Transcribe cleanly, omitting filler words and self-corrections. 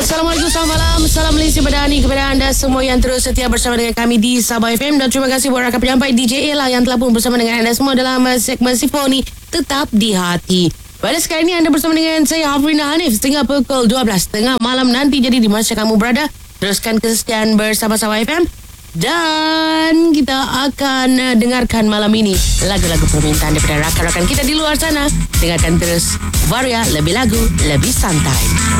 Assalamualaikum, selamat malam. Salam Malaysia kepada anda semua yang terus setia bersama dengan kami di Sabah FM. Dan terima kasih buat rakan penyampai DJ Ella yang telah pun bersama dengan anda semua dalam segmen Sifoni Tetap di Hati. Pada sekarang ini anda bersama dengan saya Hafrina Hanif sehingga pukul 12.30 malam nanti. Jadi di mana kamu berada, teruskan kesetiaan bersama Sabah FM. Dan kita akan dengarkan malam ini lagu-lagu permintaan daripada rakan-rakan kita di luar sana. Dengarkan terus Varia, lebih lagu, lebih santai.